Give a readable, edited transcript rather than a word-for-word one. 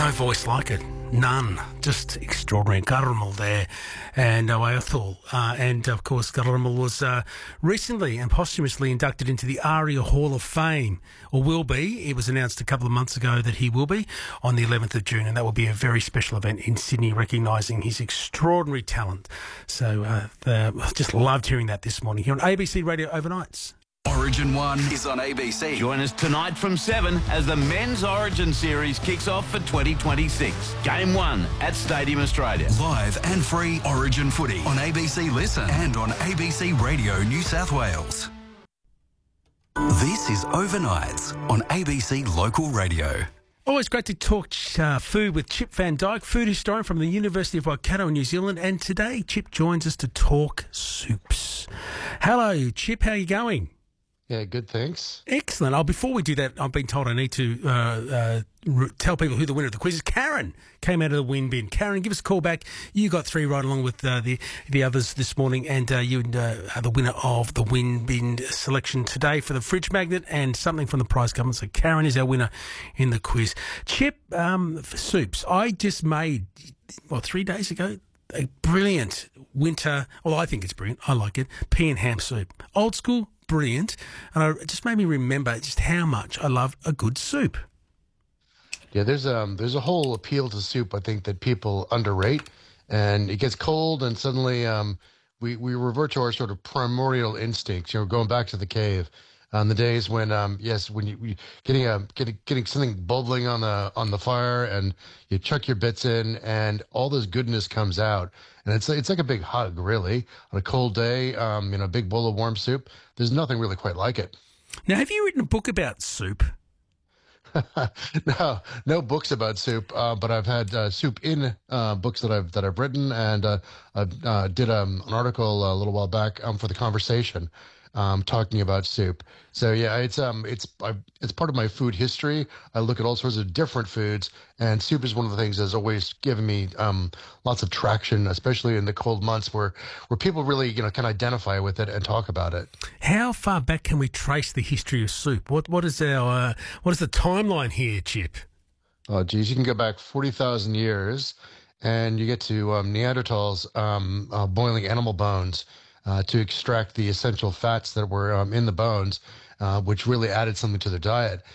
No voice like it. None. Just extraordinary. Guttermal there. And Oathal. And, of course, Guttermal was recently and posthumously inducted into the ARIA Hall of Fame, or will be. It was announced a couple of months ago that he will be on the 11th of June, and that will be a very special event in Sydney, recognising his extraordinary talent. So just loved hearing that this morning here on ABC Radio Overnights. Origin 1 is on ABC. Join us tonight from 7 as the Men's Origin Series kicks off for 2026. Game 1 at Stadium Australia. Live and free Origin footy on ABC Listen and on ABC Radio New South Wales. This is Overnights on ABC Local Radio. Always great to talk food with Chip Van Dyke, food historian from the University of Waikato in New Zealand. And today, Chip joins us to talk soups. Hello, Chip. How are you going? Yeah, good, thanks. Excellent. Before we do that, I've been told I need to tell people who the winner of the quiz is. Karen came out of the win bin. Karen, give us a call back. You got 3 right along with the others this morning, and you are the winner of the win bin selection today for the fridge magnet and something from the prize government. So Karen is our winner in the quiz. Chip, for soups, I just made, 3 days ago, a brilliant winter, I think it's brilliant, I like it, pea and ham soup. Old school, brilliant, and it just made me remember just how much I love a good soup. Yeah, there's a whole appeal to soup, I think, that people underrate, and it gets cold, and suddenly we revert to our sort of primordial instincts. Going back to the cave, the days when when you getting something bubbling on the fire, and you chuck your bits in, and all this goodness comes out, and it's like a big hug, really, on a cold day. A big bowl of warm soup. There's nothing really quite like it. Now, have you written a book about soup? No books about soup, but I've had soup in books that I've written, and I did an article a little while back for The Conversation, talking about soup. So yeah, it's part of my food history. I look at all sorts of different foods, and soup is one of the things that's always given me lots of traction, especially in the cold months where people really can identify with it and talk about it. How far back can we trace the history of soup? What is the timeline here, Chip? Oh, geez, you can go back 40,000 years, and you get to Neanderthals boiling animal bones to extract the essential fats that were in the bones, which really added something to their diet.